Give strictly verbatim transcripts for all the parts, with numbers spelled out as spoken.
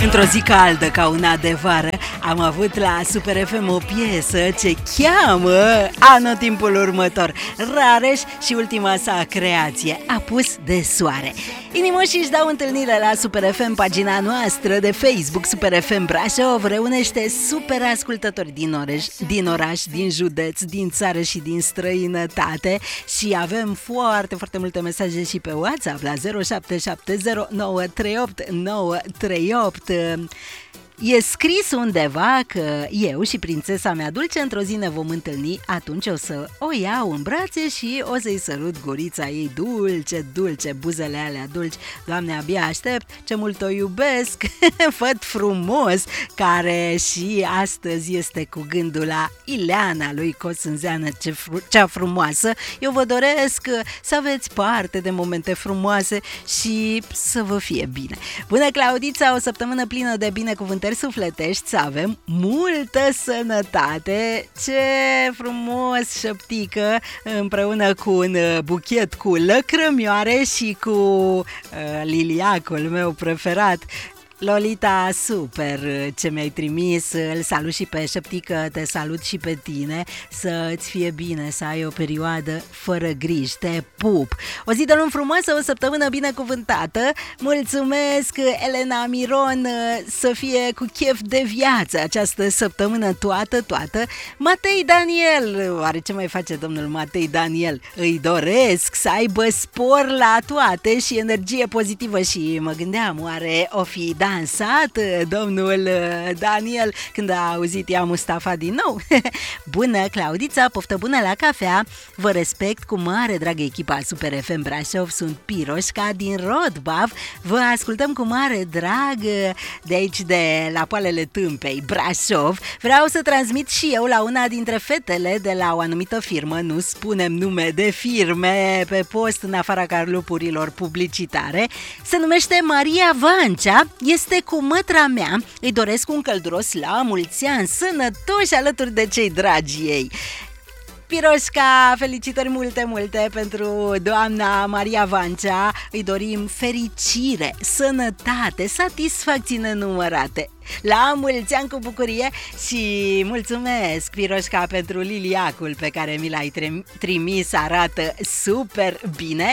Într-o zi caldă ca una de vară, am avut la Super F M o piesă ce cheamă Anotimpul următor, Rareș și ultima sa creație, Apus de soare. Inimoșii își dau întâlnire la Super F M, pagina noastră de Facebook. Super F M Brașov reunește super ascultători din oraș, din oraș, din județ, din țară și din străinătate. Și avem foarte, foarte multe mesaje și pe WhatsApp la zero șapte șapte zero nouă trei opt nouă trei opt. E scris undeva că eu și prințesa mea dulce într-o zi ne vom întâlni, atunci o să o iau în brațe și o să-i sărut gurița ei dulce, dulce, buzele alea dulci. Doamne, abia aștept, ce mult o iubesc, făt frumos, care și astăzi este cu gândul la Ileana lui Cosânzeană, ce fru- cea frumoasă. Eu vă doresc să aveți parte de momente frumoase și să vă fie bine. Bună, Claudița, o săptămână plină de binecuvântări sufletești, să avem multă sănătate. Ce frumos șoptică împreună cu un buchet cu lăcrămioare și cu uh, liliacul meu preferat. Lolita, super ce mi-ai trimis, îl salut și pe șeptică, te salut și pe tine, să-ți fie bine, să ai o perioadă fără griji, te pup. O zi de luni frumoasă, o săptămână binecuvântată, mulțumesc Elena Miron, să fie cu chef de viață această săptămână toată, toată. Matei Daniel, oare ce mai face domnul Matei Daniel? Îi doresc să aibă spor la toate și energie pozitivă și mă gândeam, oare o fi dansat domnul Daniel când a auzit ea Mustafa din nou? Bună, Claudița, poftă bună la cafea. Vă respect cu mare drag echipa Super F M Brașov. Sunt Piroșca din Rodbav. Vă ascultăm cu mare drag de aici, de la Poalele Tâmpei, Brașov. Vreau să transmit și eu la una dintre fetele de la o anumită firmă, nu spunem nume de firme pe post în afara carlupurilor publicitare. Se numește Maria Vancea. Este cu mătra mea, îi doresc un călduros la mulți ani, sănătoși alături de cei dragi ei. Piroșca, felicitări multe, multe pentru doamna Maria Vancea, îi dorim fericire, sănătate, satisfacții nenumărate. La mulți ani cu bucurie și mulțumesc, Piroșca, pentru liliacul pe care mi l-ai trimis, arată super bine.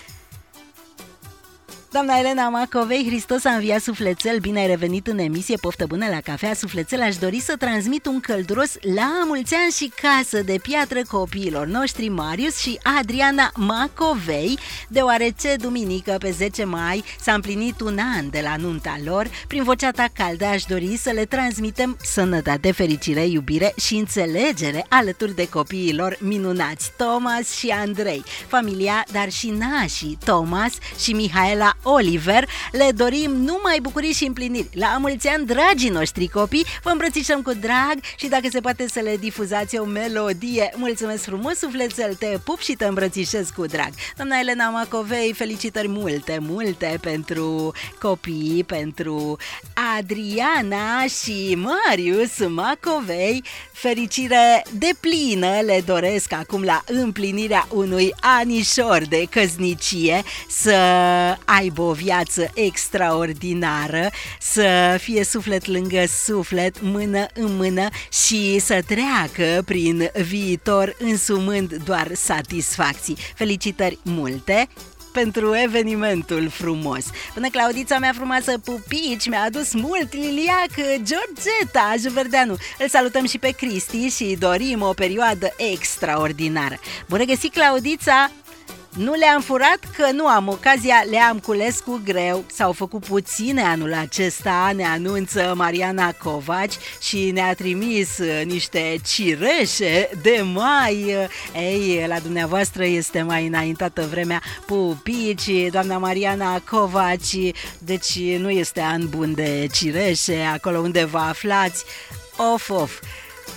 Doamna Elena Macovei, Hristos a înviat sufletel, bine ai revenit în emisie, poftă bună la cafea. Sufletel, aș dori să transmit un călduros la mulți ani și casă de piatră copiilor noștri Marius și Adriana Macovei, deoarece duminică pe zece mai s-a împlinit un an de la nunta lor. Prin vocea ta caldă aș dori să le transmitem sănătate, fericire, iubire și înțelegere alături de copiii lor minunați, Thomas și Andrei, familia, dar și nașii Thomas și Mihaela Oliver. Le dorim numai bucurii și împliniri. La mulți ani, dragii noștri copii, vă îmbrățișăm cu drag și dacă se poate să le difuzați o melodie. Mulțumesc frumos, sufletel, te pup și te îmbrățișez cu drag. Doamna Elena Macovei, felicitări multe, multe pentru copii, pentru Adriana și Marius Macovei. Fericire deplină le doresc acum la împlinirea unui anișor de căsnicie, să aibă o viață extraordinară, să fie suflet lângă suflet, mână în mână și să treacă prin viitor însumând doar satisfacții. Felicitări multe pentru evenimentul frumos. Până Claudița mea frumoasă, pupici, mi-a adus mult liliac, Georgeta Juverdeanu. Îl salutăm și pe Cristi și dorim o perioadă extraordinară. Bun regăsit, Claudița! Nu le-am furat că nu am ocazia, le-am cules cu greu. S-au făcut puține anul acesta, ne anunță Mariana Covaci și ne-a trimis niște cireșe de mai. Ei, la dumneavoastră este mai înaintată vremea, pupici, doamna Mariana Covaci, deci nu este an bun de cireșe acolo unde vă aflați. Of, of!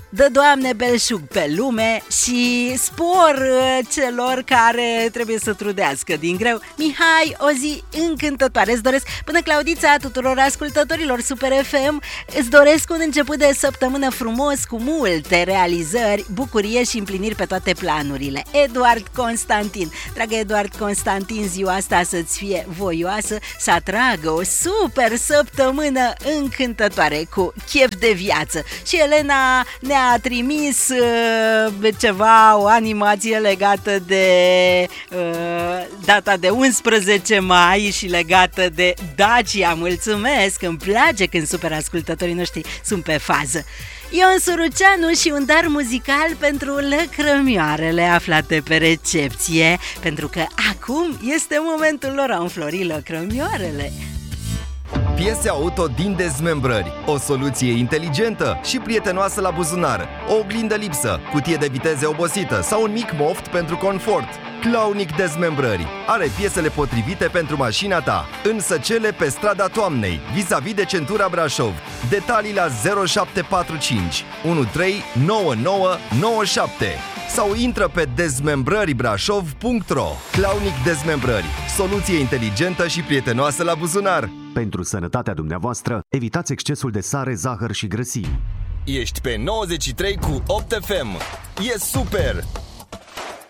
dă Doamne belșug pe lume și spor celor care trebuie să trudească din greu. Mihai, o zi încântătoare. Îți doresc, până Claudița, tuturor ascultătorilor Super F M, îți doresc un început de săptămână frumos, cu multe realizări, bucurie și împliniri pe toate planurile. Eduard Constantin. Dragă Eduard Constantin, ziua asta să-ți fie voioasă, să atragă o super săptămână încântătoare cu chef de viață. Și Elena ne-a trimis uh, ceva, o animație legată de uh, data de unsprezece mai și legată de Dacia. Mulțumesc, îmi place când super ascultătorii noștri sunt pe fază. Ion Suruceanu și un dar muzical pentru lăcrămioarele aflate pe recepție, pentru că acum este momentul lor, au înflorit lăcrămioarele. Piese auto din dezmembrări, o soluție inteligentă și prietenoasă la buzunar, o oglindă lipsă, cutie de viteze obosită sau un mic moft pentru confort. Claunic Dezmembrări are piesele potrivite pentru mașina ta, în Săcele, pe strada Toamnei, vis-a-vis de centura Brașov. Detalii la zero șapte patru cinci unu trei nouă nouă nouă șapte sau intră pe dezmembrări brașov punct ro. Claunic Dezmembrări, soluție inteligentă și prietenoasă la buzunar. Pentru sănătatea dumneavoastră, evitați excesul de sare, zahăr și grăsimi. Ești pe nouăzeci și trei cu opt F M. E super!